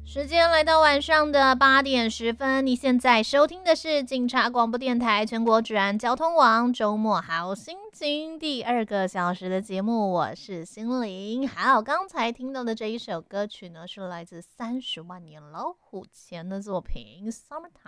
时间来到晚上的8点10分，你现在收听的是警察广播电台全国治安交通网周末好心情第2个小时的节目，我是心灵。好，刚才听到的这一首歌曲呢，是来自30万年老虎钳的作品《Summertime》。